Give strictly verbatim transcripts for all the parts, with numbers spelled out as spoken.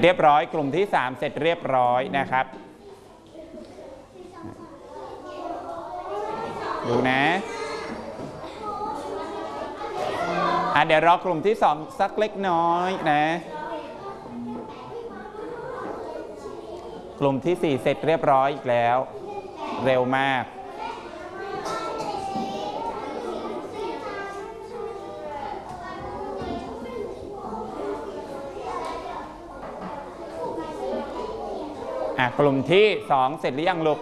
เรียบร้อยกลุ่มที่สามเสร็จเรียบร้อยนะครับดูนะอ่ะเดี๋ยวรอกลุ่มที่สองสักเล็กน้อยนะกลุ่มที่สี่เสร็จเรียบร้อยอีกแล้วเร็วมากอ่ะกลุ่มที่สองเสร็จหรือยังลูก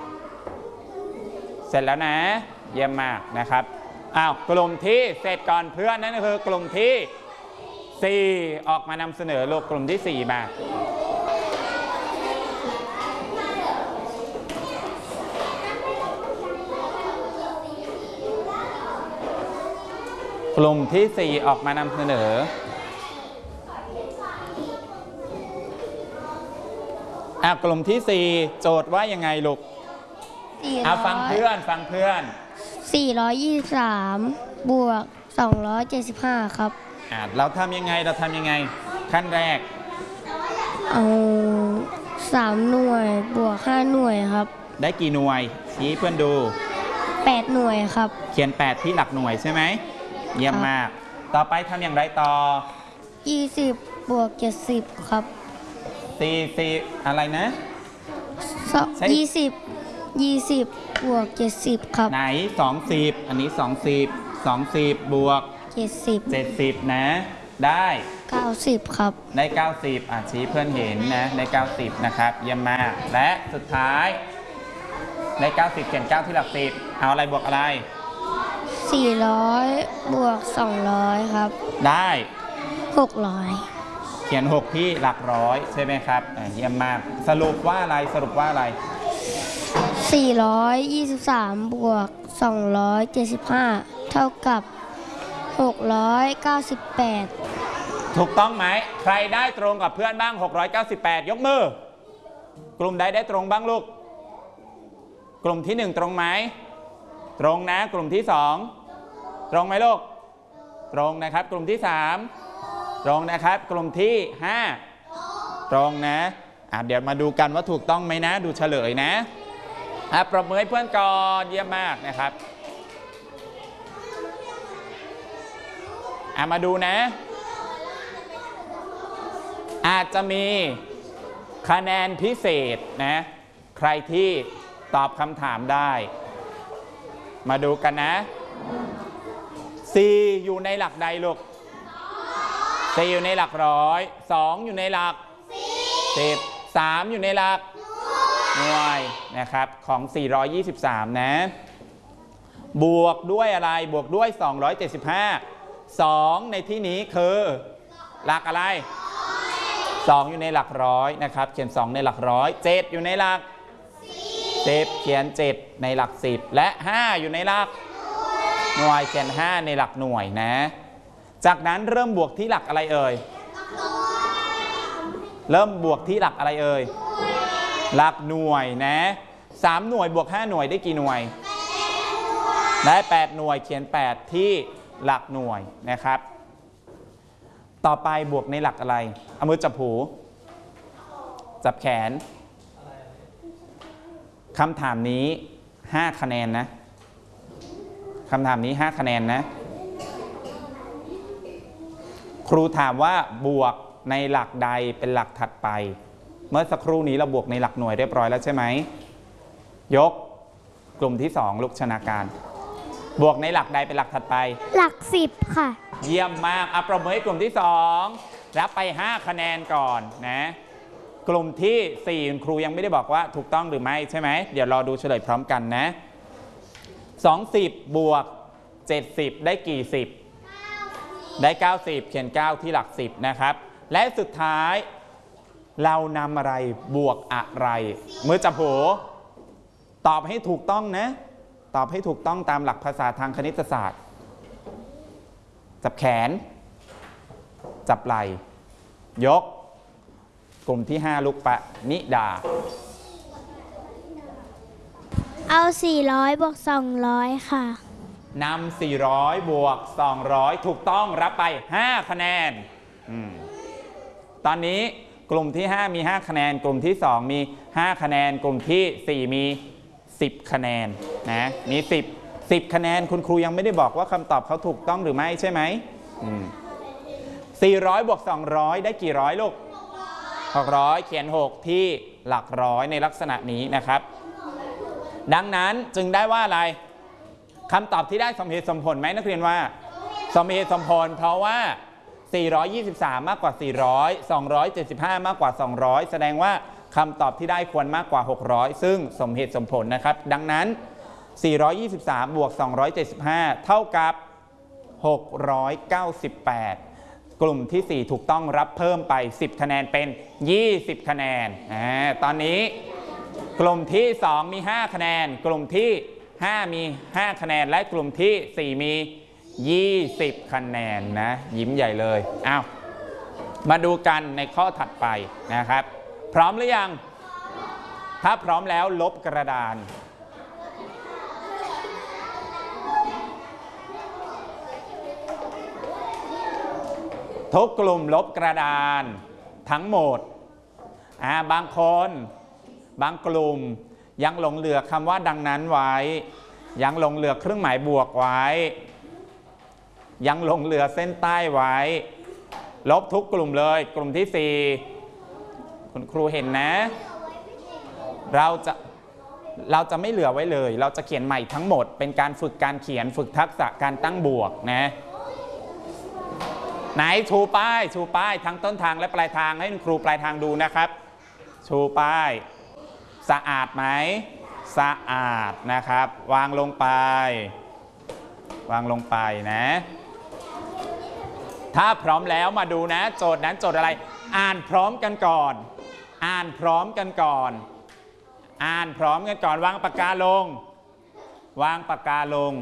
เสร็จแล้วนะเยี่ยมมากนะครับอ้าวกลุ่มที่เสร็จก่อนเพื่อนนั่นก็คือกลุ่มที่สี่ออกมานำเสนอลูกกลุ่มที่สี่มากลุ่มที่สี่ออกมานำเสนออ่ะกลุ่มที่สี่โจทย์ว่ายังไงลูกเอาฟังเพื่อนฟังเพื่อนสี่ร้อยยี่สิบสามบวกสองร้อยเจ็ดสิบห้าครับอ่ะเราทำยังไงเราทำยังไงขั้นแรกเอาสามหน่วยบวกห้าหน่วยครับได้กี่หน่วยชี้เพื่อนดูแปดหน่วยครับเขียนแปดที่หลักหน่วยใช่ไหมเยี่ยมมากต่อไปทำอย่างไรต่อยี่สิบบวกเจ็ดสิบครับสี่สี่อะไรนะยี่สิบยี่สิบบวกเจ็ดสิบครับไหนสองสิบอันนี้สองสิบสองสิบบวกเจ็ดสิบเจ็ดสิบนะได้เก้าสิบครับได้เก้าสิบอ่ะชี้เพื่อนเห็นนะได้เก้าสิบนะครับเยี่ยมมากและสุดท้ายได้เก้าสิบเขียนเก้าที่หลักสิบเอาอะไรบวกอะไรสี่ร้อยบวกสองร้อยครับได้หกร้อยเขียนหกที่หลักร้อยใช่ไหมครับเยี่ยมมากสรุปว่าอะไรสรุปว่าอะไรสี่ร้อยยี่สิบสามบวกสองร้อยเจ็ดสิบห้าเท่ากับหกร้อยเก้าสิบแปดถูกต้องไหมใครได้ตรงกับเพื่อนบ้างหกร้อยเก้าสิบแปดยกมือกลุ่มใดได้ตรงบ้างลูกกลุ่มที่หนึ่งตรงไหมตรงนะกลุ่มที่สองตรงไหมลูกตรงนะครับกลุ่มที่สามตรงนะครับกลุ่มที่ห้าตรงนะอ่ะเดี๋ยวมาดูกันว่าถูกต้องไหมนะดูเฉลยนะอ่ะปรบมือให้เพื่อนก่อนเยี่ยมมากนะครับอ่ะมาดูนะอาจจะมีคะแนนพิเศษนะใครที่ตอบคำถามได้มาดูกันนะ C อยู่ในหลักใดลูก C อยู่ในหลักร้อยสองอยู่ในหลักสิบสามอยู่ในหลักหน่วยนะครับของสี่ร้อยยี่สิบสามนะบวกด้วยอะไรบวกด้วยสองร้อยเจ็ดสิบห้า สองในที่นี้คือหลักอะไรสองอยู่ในหลักร้อยนะครับเขียนสองในหลักร้อยเจ็ดอยู่ในหลักสิบเขียนเจ็ดในหลักสิบและห้าอยู่ในหลักหน่วยเขียนห้าในหลักหน่วยนะจากนั้นเริ่มบวกที่หลักอะไรเอ่ยเริ่มบวกที่หลักอะไรเอ่ยหลักหน่วยนะสามหน่วยบวกห้าหน่วยได้กี่หน่วยได้แปดหน่วยเขียนแปดที่หลักหน่วยนะครับต่อไปบวกในหลักอะไรเอามือจับหูจับแขนคำถามนี้ห้าคะแนนนะคำถามนี้ห้าคะแนนนะครูถามว่าบวกในหลักใดเป็นหลักถัดไปเมื่อสักครู่นี้เราบวกในหลักหน่วยเรียบร้อยแล้วใช่ไหมยกกลุ่มที่สองลูกชนาการบวกในหลักใดเป็นหลักถัดไปหลักสิบค่ะเยี่ยมมากอ่ะปรบมือให้กลุ่มที่สองรับไปห้าคะแนนก่อนนะกลุ่มที่สี่ครูยังไม่ได้บอกว่าถูกต้องหรือไม่ใช่ไหมเดี๋ยวรอดูเฉลยพร้อมกันนะสองสิบบวกเจ็ดสิบได้กี่สิบได้เก้าสิบเขียนเก้าที่หลักสิบนะครับและสุดท้ายเรานำอะไรบวกอะไรมือจับหูตอบให้ถูกต้องนะตอบให้ถูกต้องตามหลักภาษาทางคณิตศาสตร์จับแขนจับไหล่ยกกลุ่มที่ห้าลูกปะนิดาเอาสี่ร้อยบวกสองร้อยค่ะนำสี่ร้อยบวกสองร้อยถูกต้องรับไปห้าคะแนนอตอนนี้กลุ่มที่ห้ามีห้าคะแนนกลุ่มที่สองมีห้าคะแนนกลุ่มที่สี่มีสิบคะแนนนะมีสิบ สิบคะแนนคุณครูยังไม่ได้บอกว่าคำตอบเขาถูกต้องหรือไม่ใช่ไหมอืมสี่ร้อยบวกสองร้อยได้กี่ร้อยลูกหกร้อยเขียนหกที่หลักร้อยในลักษณะนี้นะครับดังนั้นจึงได้ว่าอะไรคำตอบที่ได้สมเหตุสมผลไหมนักเรียนว่าสมเหตุสมผลเพราะว่าสี่ร้อยยี่สิบสามมากกว่าสี่ร้อย สองร้อยเจ็ดสิบห้ามากกว่าสองร้อยแสดงว่าคำตอบที่ได้ควรมากกว่าหกร้อยซึ่งสมเหตุสมผลนะครับดังนั้นสี่ร้อยยี่สิบสามบวกสองร้อยเจ็ดสิบห้าเท่ากับหกร้อยเก้าสิบแปดกลุ่มที่สี่ถูกต้องรับเพิ่มไปสิบคะแนนเป็นยี่สิบคะแนนอ่าตอนนี้กลุ่มที่สองมีห้าคะแนนกลุ่มที่ห้ามีห้าคะแนนและกลุ่มที่สี่มียี่สิบคะแนนนะยิ้มใหญ่เลยอ้าวมาดูกันในข้อถัดไปนะครับพร้อมหรือยังถ้าพร้อมแล้วลบกระดานทุกกลุ่มลบกระดานทั้งหมดอ่าบางคนบางกลุ่มยังหลงเหลือคำว่าดังนั้นไว้ยังหลงเหลือเครื่องหมายบวกไว้ยังหลงเหลือเส้นใต้ไว้ลบทุกกลุ่มเลยกลุ่มที่สี่คุณครูเห็นนะเราจะเราจะไม่เหลือไว้เลยเราจะเขียนใหม่ทั้งหมดเป็นการฝึกการเขียนฝึกทักษะการตั้งบวกนะไหนชูป้ายชูป้ายทั้งต้นทางและปลายทางให้ครูปลายทางดูนะครับชูป้ายสะอาดไหมสะอาดนะครับวางลงไปวางลงไปนะถ้าพร้อมแล้วมาดูนะโจทย์นั้นโจทย์อะไรอ่านพร้อมกันก่อนอ่านพร้อมกันก่อนอ่านพร้อมกันก่อนวางปากกาลงวางปากกาลง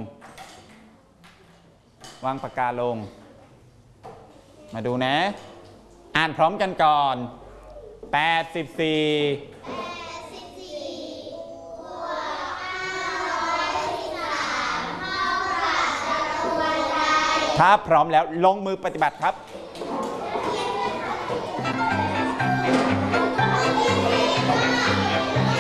วางปากกาลงมาดูนะอ่านพร้อมกันก่อนแปดสิบสี่ถ้าพร้อมแล้วลงมือปฏิบัติครับ